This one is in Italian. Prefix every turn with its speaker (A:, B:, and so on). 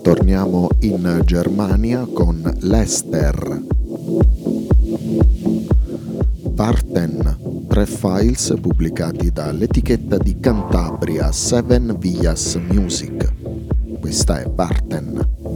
A: torniamo in Germania con Lester. Warten, 3 files pubblicati dall'etichetta di Cantabria Seven Villas Music. Questa è Warten.